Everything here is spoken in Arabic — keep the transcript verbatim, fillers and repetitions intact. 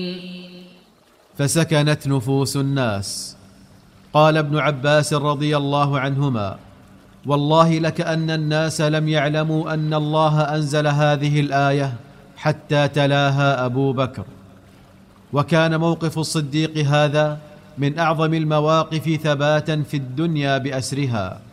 فسكنت نفوس الناس. قال ابن عباس رضي الله عنهما: والله لكأن الناس لم يعلموا أن الله أنزل هذه الآية حتى تلاها أبو بكر. وكان موقف الصديق هذا من أعظم المواقف ثباتا في الدنيا بأسرها،